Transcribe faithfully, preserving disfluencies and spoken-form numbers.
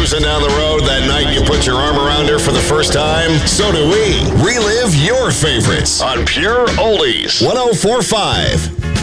cruising down the road that night you put your arm around her for the first time? So do we. Relive your favorites on Pure Oldies. one oh four point five